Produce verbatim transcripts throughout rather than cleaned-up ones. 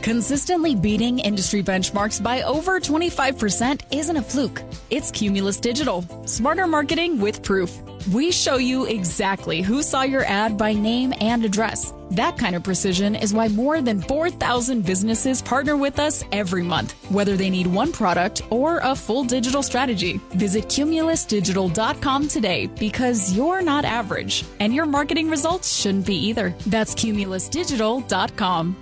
Consistently beating industry benchmarks by over twenty-five percent isn't a fluke. It's Cumulus Digital. Smarter marketing with proof. We show you exactly who saw your ad by name and address. That kind of precision is why more than four thousand businesses partner with us every month, whether they need one product or a full digital strategy. Visit cumulus digital dot com today because you're not average, and your marketing results shouldn't be either. That's cumulus digital dot com.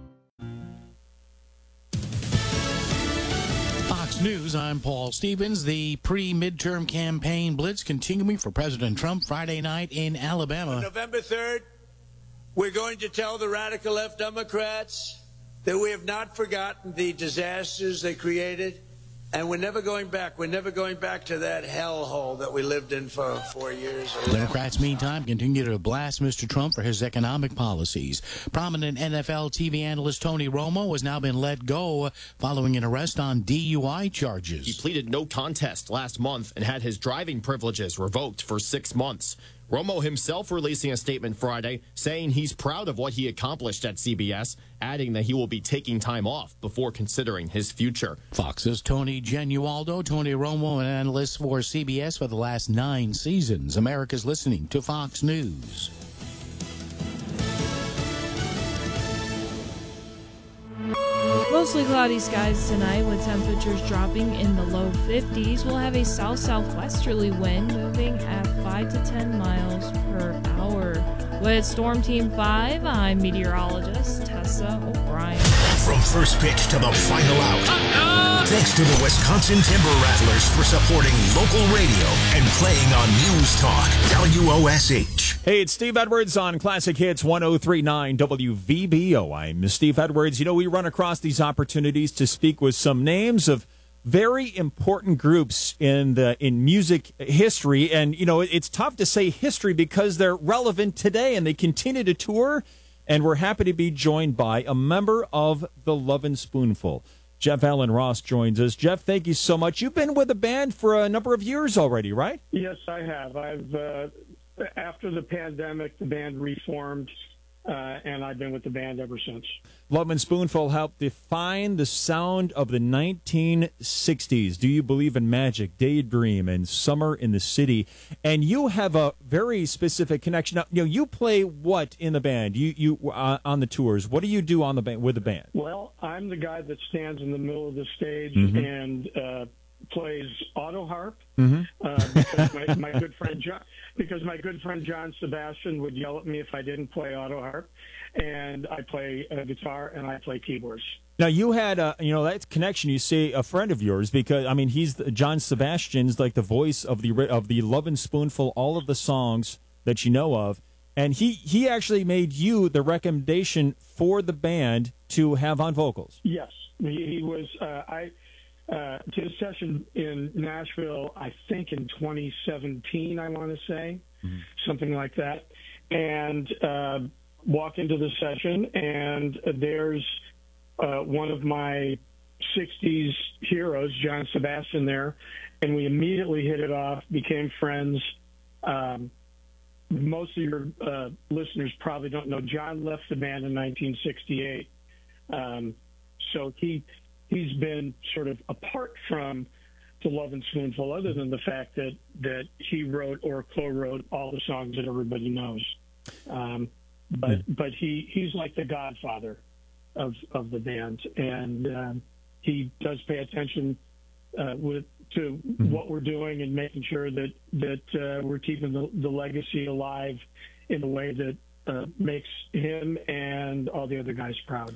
News, I'm Paul Stevens. The pre-midterm campaign blitz continuing for President Trump Friday night in Alabama. On November third, we're going to tell the radical left Democrats that we have not forgotten the disasters they created, and we're never going back. We're never going back to that hellhole that we lived in for four years. Democrats, meantime, continue to blast Mister Trump for his economic policies. Prominent N F L T V analyst Tony Romo has now been let go following an arrest on D U I charges. He pleaded no contest last month and had his driving privileges revoked for six months. Romo himself releasing a statement Friday saying he's proud of what he accomplished at C B S, adding that he will be taking time off before considering his future. Fox's Tony Genualdo. Tony Romo, an analyst for C B S for the last nine seasons. America's listening to Fox News. Mostly cloudy skies tonight with temperatures dropping in the low fifties. We'll have a south-southwesterly wind moving at five to ten miles per hour. With Storm Team five, I'm meteorologist Tessa O'Brien. From first pitch to the final out. Uh-oh. Thanks to the Wisconsin Timber Rattlers for supporting local radio and playing on News Talk W O S H. Hey, it's Steve Edwards on Classic Hits one oh three point nine W V B O. I'm Steve Edwards. You know, we run across these opportunities to speak with some names of very important groups in the in music history, and you know it's tough to say history because they're relevant today and they continue to tour, and we're happy to be joined by a member of the Lovin' Spoonful. Jeff Allen Ross joins us. Jeff, thank you so much. You've been with the band for a number of years already, right? Yes, I have. I've uh, after the pandemic, the band reformed. Uh, and I've been with the band ever since. Lovin' Spoonful helped define the sound of the nineteen sixties. Do You Believe in Magic, Daydream, and Summer in the City? And you have a very specific connection. Now, you know, you play what in the band? You you uh, on the tours? What do you do on the band with the band? Well, I'm the guy that stands in the middle of the stage mm-hmm. and uh, plays auto harp. Mm-hmm. uh, because my, my good friend John. Because my good friend John Sebastian would yell at me if I didn't play auto harp, and I play uh, guitar and I play keyboards. Now you had a, you know, that connection. You say a friend of yours because I mean he's the, John Sebastian's like the voice of the of the Lovin' Spoonful, all of the songs that you know of, and he he actually made you the recommendation for the band to have on vocals. Yes, he, he was. Uh, I. Uh, to a session in Nashville, I think in twenty seventeen, I want to say, mm-hmm. something like that, and uh, walk into the session, and there's uh, one of my sixties heroes, John Sebastian, there, and we immediately hit it off, became friends. Um, most of your uh, listeners probably don't know John left the band in nineteen sixty-eight, um, so he... He's been sort of apart from the Lovin' Spoonful, other than the fact that, that he wrote or co-wrote all the songs that everybody knows. Um, but yeah. but he, he's like the godfather of of the band, and um, he does pay attention uh, with to mm-hmm. what we're doing and making sure that that uh, we're keeping the, the legacy alive in a way that Uh, makes him and all the other guys proud.